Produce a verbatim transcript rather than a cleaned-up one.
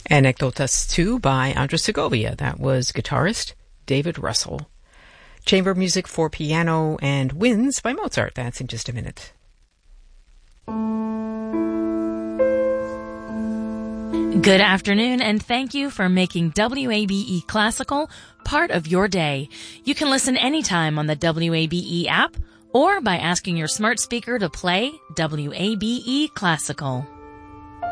Anecdotas two by Andres Segovia. That was guitarist David Russell. Chamber music for piano and winds by Mozart. That's in just a minute. Good afternoon, and thank you for making W A B E Classical part of your day. You can listen anytime on the W A B E app or by asking your smart speaker to play W A B E Classical.